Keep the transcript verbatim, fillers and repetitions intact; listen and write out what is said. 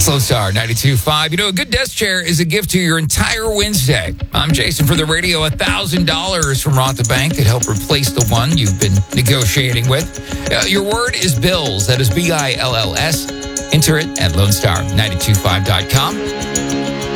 Slow Star ninety-two point five. You know, a good desk chair is a gift to your entire Wednesday. I'm Jason for the radio. one thousand dollars from Roth the Bank could help replace the one you've been negotiating with. Uh, your word is bills. That is B I L L S. Enter it at lone star nine two five dot com.